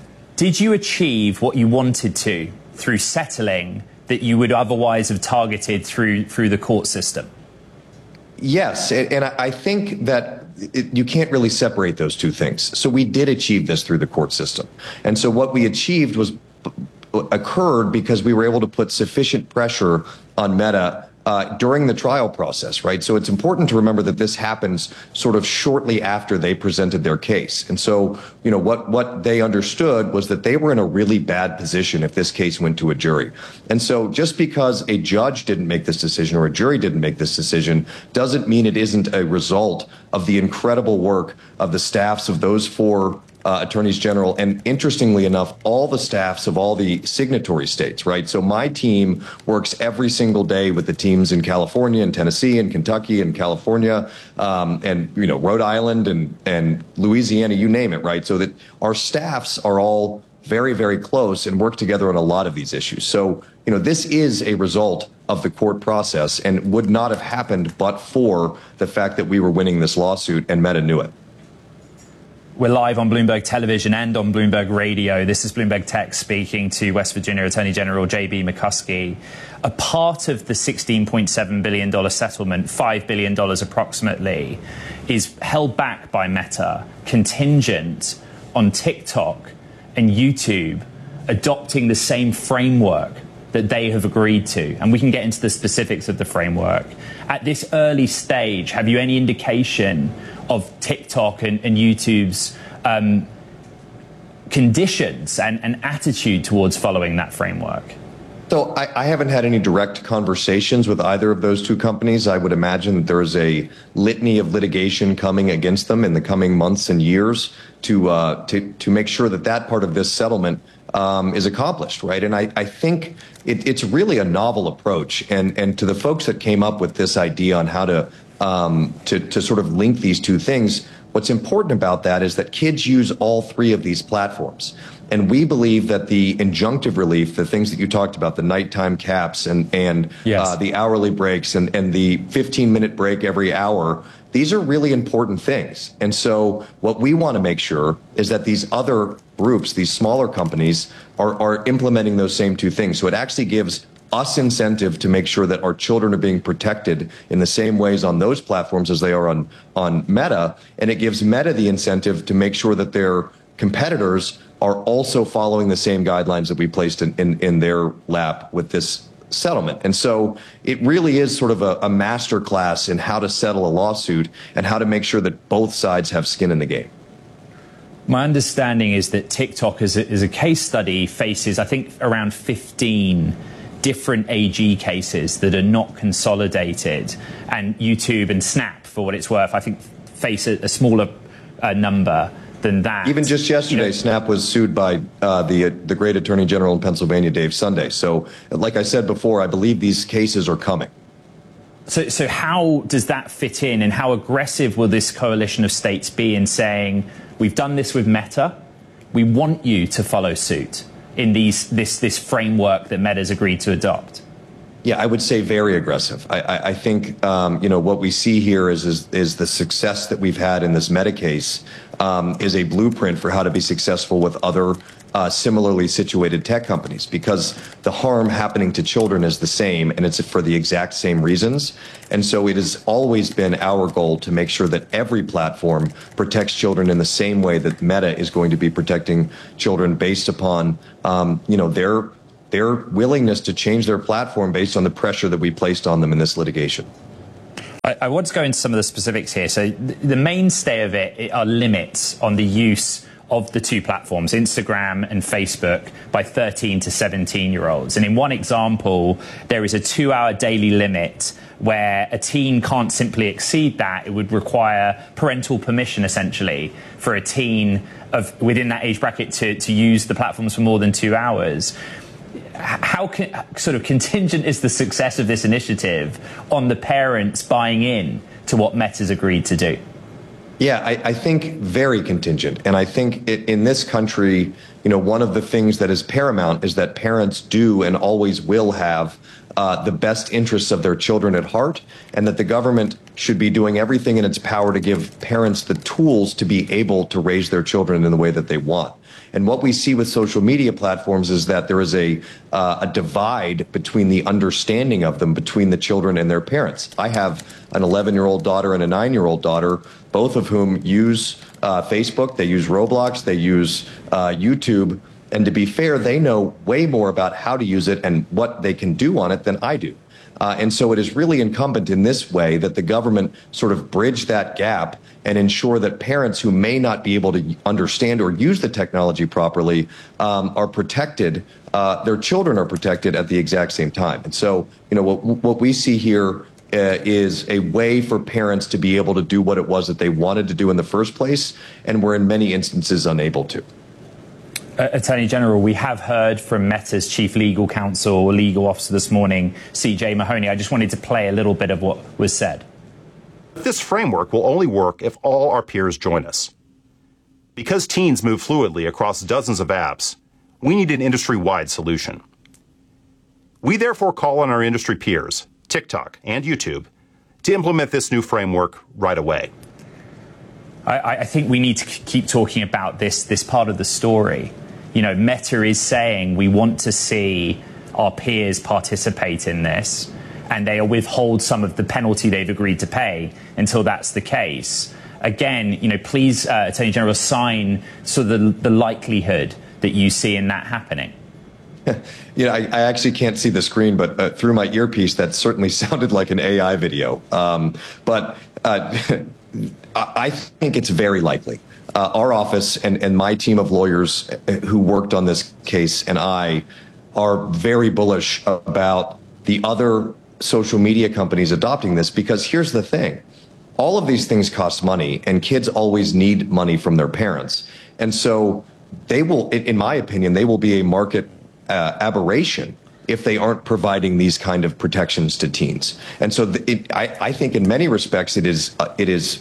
did you achieve what you wanted to through settling that you would otherwise have targeted through through the court system? Yes, and I think that it, you can't really separate those two things. So we did achieve this through the court system. And so what we achieved was occurred because we were able to put sufficient pressure on Meta uh, during the trial process, right? So it's important to remember that this happens sort of shortly after they presented their case. And so, you know, what, what they understood was that they were in a really bad position if this case went to a jury. And so just because a judge didn't make this decision or a jury didn't make this decision doesn't mean it isn't a result of the incredible work of the staffs of those four Uh, attorneys general, and interestingly enough, all the staffs of all the signatory states, right? So my team works every single day with the teams in California and Tennessee and Kentucky and California um, and, you know, Rhode Island and, and Louisiana, you name it, right? So that our staffs are all very, very close and work together on a lot of these issues. So, you know, this is a result of the court process and would not have happened but for the fact that we were winning this lawsuit and Meta knew it. We're live on Bloomberg Television and on Bloomberg Radio. This is Bloomberg Tech speaking to West Virginia Attorney General J B McCuskey. A part of the sixteen point seven billion dollars settlement, five billion dollars approximately, is held back by Meta, contingent on TikTok and YouTube adopting the same framework that they have agreed to. And we can get into the specifics of the framework. At this early stage, have you any indication of TikTok and, and YouTube's um, conditions and, and attitude towards following that framework? So I, I haven't had any direct conversations with either of those two companies. I would imagine that there is a litany of litigation coming against them in the coming months and years to uh, to, to make sure that that part of this settlement um, is accomplished, right? And I, I think it, it's really a novel approach. And, and to the folks that came up with this idea on how to Um, to, to sort of link these two things, what's important about that is that kids use all three of these platforms. And we believe that the injunctive relief, the things that you talked about, the nighttime caps and, and yes. uh, the hourly breaks and, and the fifteen minute break every hour, these are really important things. And so what we want to make sure is that these other groups, these smaller companies, are, are implementing those same two things. So it actually gives us incentive to make sure that our children are being protected in the same ways on those platforms as they are on, on Meta. And it gives Meta the incentive to make sure that their competitors are also following the same guidelines that we placed in, in, in their lap with this settlement. And so it really is sort of a, a master class in how to settle a lawsuit and how to make sure that both sides have skin in the game. My understanding is that TikTok as a, as a case study faces, I think, around fifteen different A G cases that are not consolidated. And YouTube and Snap, for what it's worth, I think face a, a smaller uh, number than that. Even just yesterday, you know, Snap was sued by uh, the the great Attorney General in Pennsylvania, Dave Sunday. So, like I said before, I believe these cases are coming. So, so how does that fit in, and how aggressive will this coalition of states be in saying, we've done this with Meta, we want you to follow suit in these this this framework that Meta's agreed to adopt? Yeah, I would say very aggressive. I, I, I think, um, you know, what we see here is, is is the success that we've had in this Meta case um, is a blueprint for how to be successful with other uh, similarly situated tech companies, because the harm happening to children is the same, and it's for the exact same reasons. And so it has always been our goal to make sure that every platform protects children in the same way that Meta is going to be protecting children based upon, um, you know, their their willingness to change their platform based on the pressure that we placed on them in this litigation. I, I want to go into some of the specifics here. So th- the mainstay of it are limits on the use of the two platforms, Instagram and Facebook, by thirteen to seventeen year olds. And in one example, there is a two hour daily limit where a teen can't simply exceed that. It would require parental permission, essentially, for a teen of within that age bracket to, to use the platforms for more than two hours. How can, sort of contingent is the success of this initiative on the parents buying in to what Meta's agreed to do? Yeah, I, I think very contingent. And I think it, in this country, you know, one of the things that is paramount is that parents do and always will have uh, the best interests of their children at heart, and that the government should be doing everything in its power to give parents the tools to be able to raise their children in the way that they want. And what we see with social media platforms is that there is a uh, a divide between the understanding of them between the children and their parents. I have an eleven-year-old daughter and a nine-year-old daughter, both of whom use uh, Facebook, they use Roblox, they use uh, YouTube. And to be fair, they know way more about how to use it and what they can do on it than I do. Uh, and so it is really incumbent in this way that the government sort of bridge that gap and ensure that parents who may not be able to understand or use the technology properly um, are protected. Uh, their children are protected at the exact same time. And so, you know, what, what we see here uh, is a way for parents to be able to do what it was that they wanted to do in the first place, and were in many instances unable to. Uh, Attorney General, we have heard from Meta's chief legal counsel or legal officer this morning, C J Mahoney. I just wanted to play a little bit of what was said. This framework will only work if all our peers join us. Because teens move fluidly across dozens of apps, we need an industry-wide solution. We therefore call on our industry peers, TikTok and YouTube, to implement this new framework right away. I, I think we need to keep talking about this, this part of the story. You know, Meta is saying we want to see our peers participate in this, and they withhold some of the penalty they've agreed to pay until that's the case. Again, you know, please, uh, Attorney General, assign sort of the, the likelihood that you see in that happening. You know, I, I actually can't see the screen, but uh, through my earpiece, that certainly sounded like an A I video. Um, but uh, I think it's very likely. Uh, our office and, and my team of lawyers who worked on this case and I are very bullish about the other social media companies adopting this, because here's the thing. All of these things cost money, and kids always need money from their parents. And so they will, in my opinion, they will be a market uh, aberration if they aren't providing these kind of protections to teens. And so it, I, I think in many respects it is uh, it is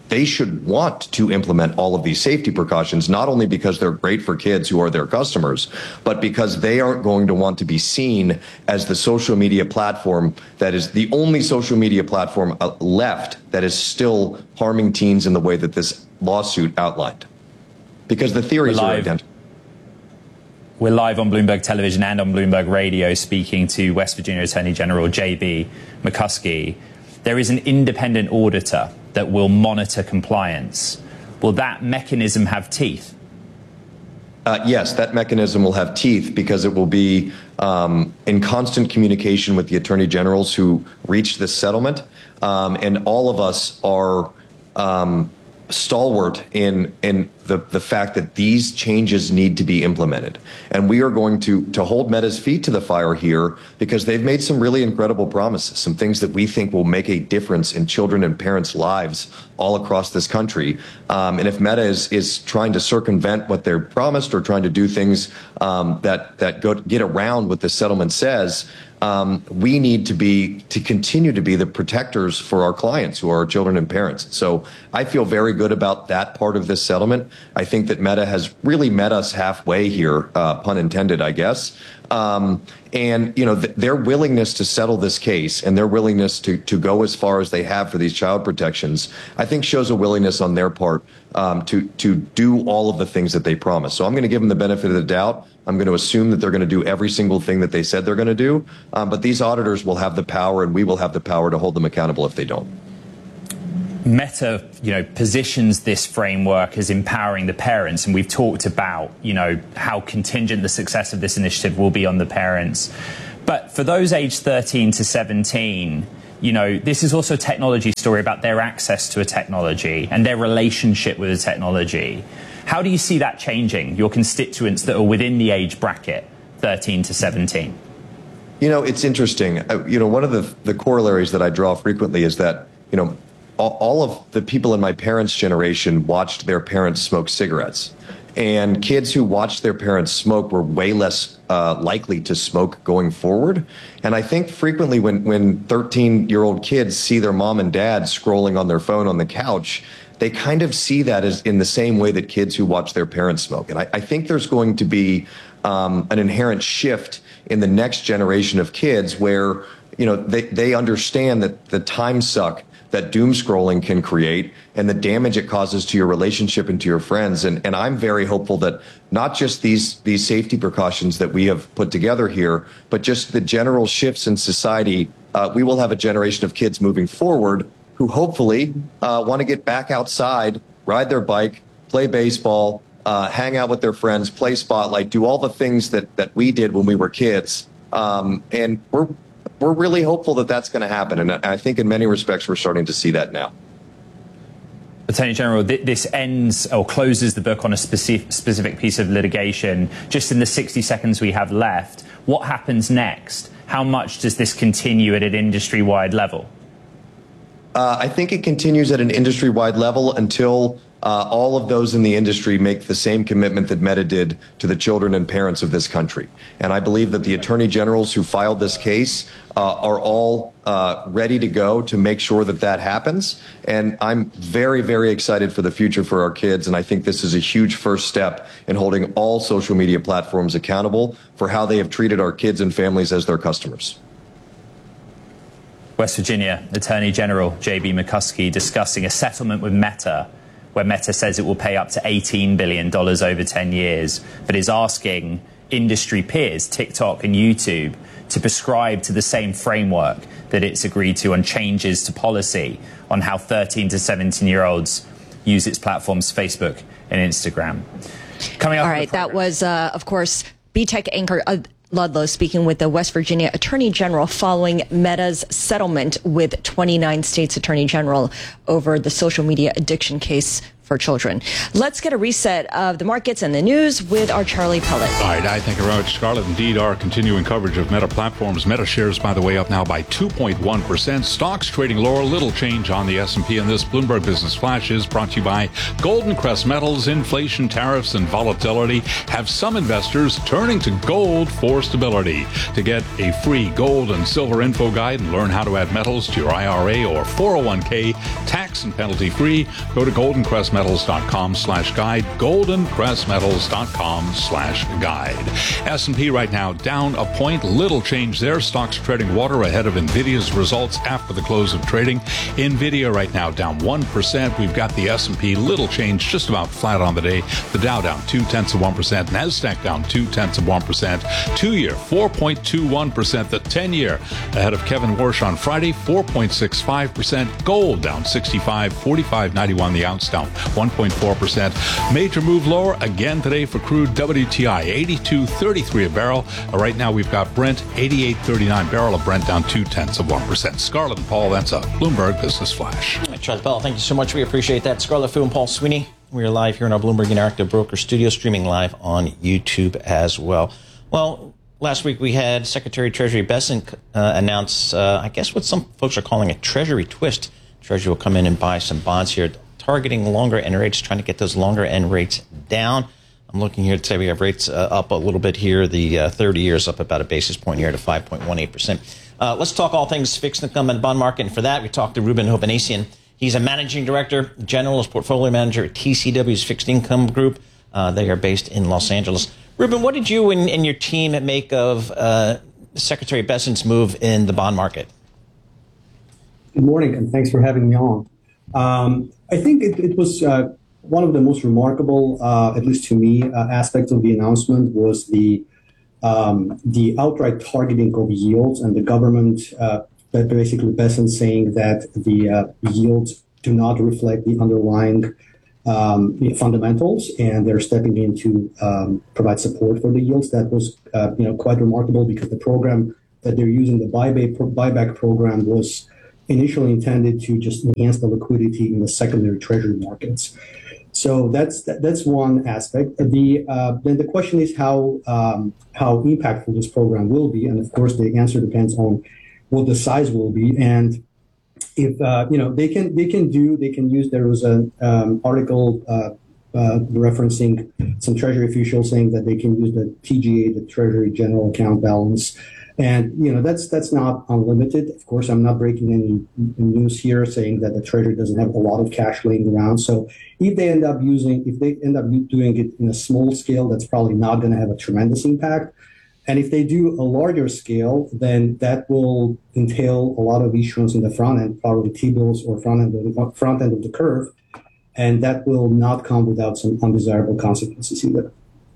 they should want to implement all of these safety precautions, not only because they're great for kids who are their customers, but because they aren't going to want to be seen as the social media platform that is the only social media platform left that is still harming teens in the way that this lawsuit outlined. Because the theories are identical. We're live on Bloomberg Television and on Bloomberg Radio speaking to West Virginia Attorney General J B McCuskey. There is an independent auditor that will monitor compliance. Will that mechanism have teeth? Uh, yes, that mechanism will have teeth because it will be um, in constant communication with the attorney generals who reached this settlement. Um, and all of us are um, stalwart in in the, the fact that these changes need to be implemented. And we are going to, to hold Meta's feet to the fire here because they've made some really incredible promises, some things that we think will make a difference in children and parents' lives all across this country. Um, and if Meta is, is trying to circumvent what they're promised or trying to do things um, that, that go, get around what the settlement says, Um, we need to be to continue to be the protectors for our clients who are our children and parents. So I feel very good about that part of this settlement. I think that Meta has really met us halfway here, uh, pun intended, I guess. Um, and, you know, th- their willingness to settle this case and their willingness to, to go as far as they have for these child protections, I think shows a willingness on their part um, to, to do all of the things that they promised. So I'm going to give them the benefit of the doubt. I'm going to assume that they're going to do every single thing that they said they're going to do. Um, but these auditors will have the power and we will have the power to hold them accountable if they don't. Meta, you know, positions this framework as empowering the parents, and we've talked about, you know, how contingent the success of this initiative will be on the parents. But for those aged thirteen to seventeen, you know, this is also a technology story about their access to a technology and their relationship with the technology. How do you see that changing, your constituents that are within the age bracket, thirteen to seventeen? You know, it's interesting. Uh, you know, one of the, the corollaries that I draw frequently is that, you know, all, all of the people in my parents' generation watched their parents smoke cigarettes. And kids who watched their parents smoke were way less uh, likely to smoke going forward. And I think frequently when, when thirteen-year-old kids see their mom and dad scrolling on their phone on the couch, they kind of see that as in the same way that kids who watch their parents smoke. And I, I think there's going to be um, an inherent shift in the next generation of kids where, you know, they, they understand that the time suck that doom scrolling can create and the damage it causes to your relationship and to your friends. And, and I'm very hopeful that not just these, these safety precautions that we have put together here, but just the general shifts in society, uh, we will have a generation of kids moving forward who hopefully uh, want to get back outside, ride their bike, play baseball, uh, hang out with their friends, play Spotlight, do all the things that, that we did when we were kids. Um, and we're we're really hopeful that that's going to happen. And I think in many respects, we're starting to see that now. Attorney General, th- this ends or closes the book on a specific, specific piece of litigation. Just in the sixty seconds we have left, what happens next? How much does this continue at an industry-wide level? Uh, I think it continues at an industry-wide level until uh, all of those in the industry make the same commitment that Meta did to the children and parents of this country. And I believe that the attorney generals who filed this case uh, are all uh, ready to go to make sure that that happens. And I'm very, very excited for the future for our kids. And I think this is a huge first step in holding all social media platforms accountable for how they have treated our kids and families as their customers. West Virginia Attorney General J B McCuskey discussing a settlement with Meta, where Meta says it will pay up to eighteen billion dollars over ten years, but is asking industry peers, TikTok and YouTube, to prescribe to the same framework that it's agreed to on changes to policy on how thirteen to seventeen-year-olds use its platforms, Facebook and Instagram. Coming up. All right, that was, uh, of course, B Tech anchor Uh, Ludlow speaking with the West Virginia Attorney General following Meta's settlement with twenty-nine states Attorney General over the social media addiction case for children. Let's get a reset of the markets and the news with our Charlie Pellet. All right, I thank you very much, Scarlett. Indeed, our continuing coverage of Meta Platforms. Meta shares, by the way, up now by two point one percent. Stocks trading lower, little change on the S and P. And this Bloomberg Business Flash is brought to you by Golden Crest Metals. Inflation, tariffs, and volatility have some investors turning to gold for stability. To get a free gold and silver info guide and learn how to add metals to your I R A or four oh one k tax and penalty free, go to golden crest metals dot com slash guide, golden crest metals dot com slash guide. S and P right now down a point, little change there. Stocks treading water ahead of NVIDIA's results after the close of trading. NVIDIA right now down one percent. We've got the S and P, little change, just about flat on the day. The Dow down two-tenths of one percent. NASDAQ down two-tenths of one percent. Two-year, four point two one percent. The ten-year ahead of Kevin Warsh on Friday, four point six five percent. Gold down sixty-five, forty-five ninety-one the ounce, down one point four percent. Major move lower again today for crude. W T I eighty-two thirty-three a barrel. Uh, right now we've got Brent eighty-eight thirty-nine barrel of Brent down two-tenths of one percent. Scarlett and Paul, that's a Bloomberg Business Flash. All right, Charlie Bell, thank you so much. We appreciate that. Scarlett Fu and Paul Sweeney. We are live here in our Bloomberg Interactive Broker Studio, streaming live on YouTube as well. Well, last week we had Secretary of Treasury Bessent uh, announce, uh, I guess what some folks are calling a Treasury twist. Treasury will come in and buy some bonds here, targeting longer end rates, trying to get those longer end rates down. I'm looking here to say we have rates uh, up a little bit here. The uh, thirty years up about a basis point here to five point one eight percent. Uh, let's talk all things fixed income and bond market. And for that, we talked to Ruben Hovannisian. He's a managing director, generalist portfolio manager at T C W's Fixed Income Group. Uh, they are based in Los Angeles. Ruben, what did you and, and your team make of uh, Secretary Bessent's move in the bond market? Good morning, and thanks for having me on. Um, I think it, it was uh, one of the most remarkable, uh, at least to me, uh, aspects of the announcement was the um, the outright targeting of yields and the government, uh, that basically Bessent saying that the uh, yields do not reflect the underlying um, fundamentals, and they're stepping in to um, provide support for the yields. That was uh, you know quite remarkable because the program that they're using, the buyback buyback program, was initially intended to just enhance the liquidity in the secondary treasury markets. So that's that, that's one aspect. The uh, then the question is how um, how impactful this program will be, and of course the answer depends on what the size will be. And if uh, you know they can they can do they can use there was an um, article uh, uh, referencing some Treasury officials saying that they can use the T G A, the Treasury General Account Balance. And, you know, that's that's not unlimited. Of course, I'm not breaking any news here saying that the Treasury doesn't have a lot of cash laying around. So if they end up using, if they end up doing it in a small scale, that's probably not going to have a tremendous impact. And if they do a larger scale, then that will entail a lot of issuance in the front end, probably T-bills or front end of the, front end of the curve. And that will not come without some undesirable consequences either.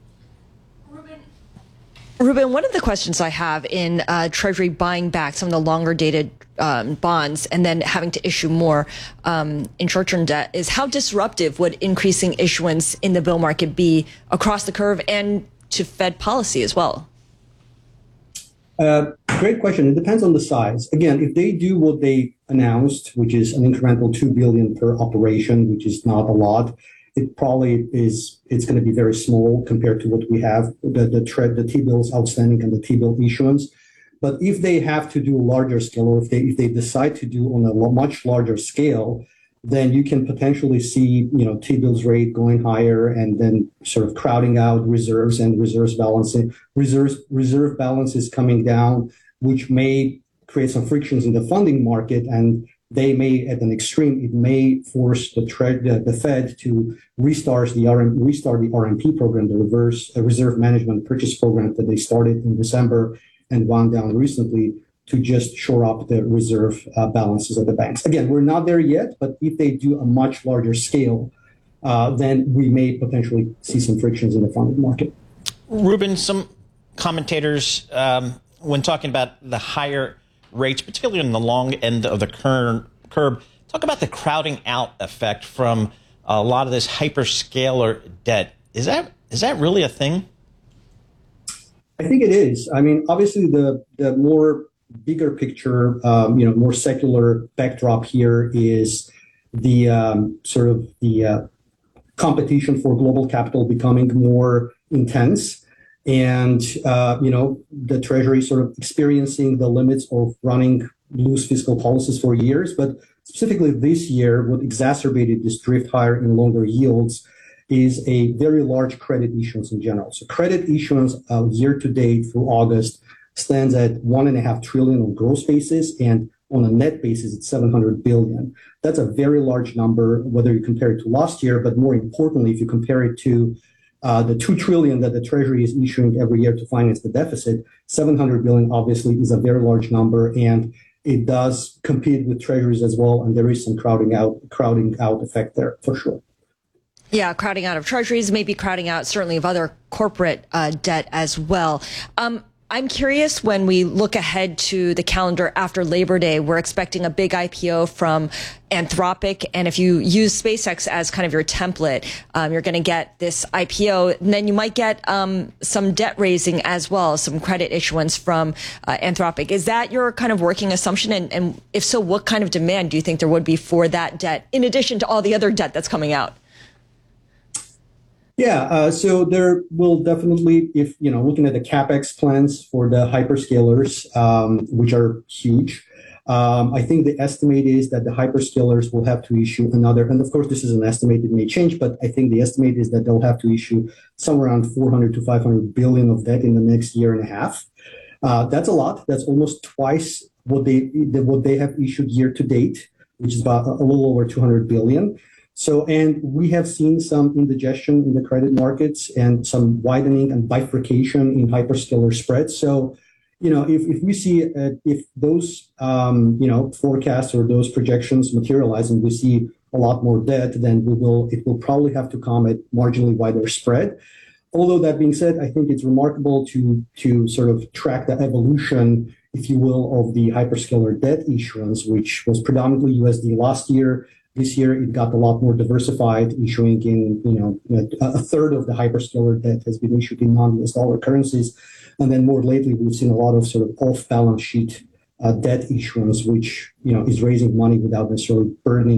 Ruben, one of the questions I have in uh, Treasury buying back some of the longer dated um, bonds and then having to issue more um, in short-term debt is how disruptive would increasing issuance in the bill market be across the curve and to Fed policy as well? Uh, great question. It depends on the size. Again, if they do what they announced, which is an incremental two billion dollars per operation, which is not a lot, it probably is, it's going to be very small compared to what we have, the the, tre- the T-bills outstanding and the T-bill issuance. But if they have to do a larger scale, or if they if they decide to do on a lo- much larger scale, then you can potentially see, you know, T-bills rate going higher and then sort of crowding out reserves and reserves balancing, reserves reserve balances coming down, which may create some frictions in the funding market. And they may, at an extreme, it may force the, tre- the, the Fed to restart the R M, restart the R M P program, the reverse uh, reserve management purchase program that they started in December and wound down recently, to just shore up the reserve uh, balances of the banks. Again, we're not there yet, but if they do a much larger scale, uh, then we may potentially see some frictions in the funding market. Ruben, some commentators, um, when talking about the higher rates, particularly in the long end of the curve, curve, talk about the crowding out effect from a lot of this hyperscaler debt. Is that is that really a thing? I think it is. I mean, obviously, the the more bigger picture, um, you know, more secular backdrop here is the um, sort of the uh, competition for global capital becoming more intense. And, uh, you know, the Treasury sort of experiencing the limits of running loose fiscal policies for years. But specifically this year, what exacerbated this drift higher in longer yields is a very large credit issuance in general. So credit issuance uh, year to date through August stands at one and a half trillion on gross basis, and on a net basis, it's seven hundred billion. That's a very large number, whether you compare it to last year, but more importantly, if you compare it to uh, the two trillion that the Treasury is issuing every year to finance the deficit, seven hundred billion obviously is a very large number, and it does compete with Treasuries as well, and there is some crowding out, crowding out effect there for sure. Yeah, crowding out of Treasuries, maybe crowding out certainly of other corporate uh, debt as well. Um, I'm curious, when we look ahead to the calendar after Labor Day, we're expecting a big I P O from Anthropic. And if you use SpaceX as kind of your template, um, you're going to get this I P O. And then you might get um, some debt raising as well, some credit issuance from uh, Anthropic. Is that your kind of working assumption? And, and if so, what kind of demand do you think there would be for that debt, in addition to all the other debt that's coming out? Yeah, uh, so there will definitely, if, you know, looking at the CapEx plans for the hyperscalers, um, which are huge, um, I think the estimate is that the hyperscalers will have to issue another, and of course this is an estimate, it may change, but I think the estimate is that they'll have to issue somewhere around four hundred to five hundred billion of debt in the next year and a half. Uh, that's a lot. That's almost twice what they what they have issued year to date, which is about a little over two hundred billion. So, and we have seen some indigestion in the credit markets and some widening and bifurcation in hyperscaler spreads. So, you know, if, if we see, uh, if those, um, you know, forecasts or those projections materialize and we see a lot more debt, then we will, it will probably have to come at marginally wider spread. Although that being said, I think it's remarkable to, to sort of track the evolution, if you will, of the hyperscaler debt issuance, which was predominantly U S D last year. This year, it got a lot more diversified, issuing in, you know, a third of the hyperscaler debt has been issued in non-U S dollar currencies. And then more lately, we've seen a lot of sort of off-balance sheet uh, debt issuance, which, you know, is raising money without necessarily burdening